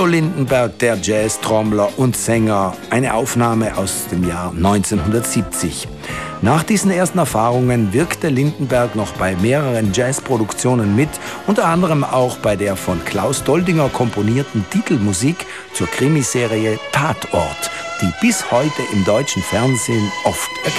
Udo Lindenberg, der Jazz-Trommler und Sänger. Eine Aufnahme aus dem Jahr 1970. Nach diesen ersten Erfahrungen wirkte Lindenberg noch bei mehreren Jazzproduktionen mit, unter anderem auch bei der von Klaus Doldinger komponierten Titelmusik zur Krimiserie Tatort, die bis heute im deutschen Fernsehen oft